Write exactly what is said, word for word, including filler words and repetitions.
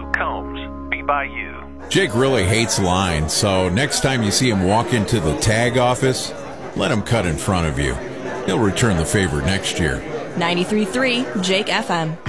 Combs, be by you. Jake really hates lines, so next time you see him walk into the tag office, let him cut in front of you. He'll return the favor next year. ninety-three point three Jake F M.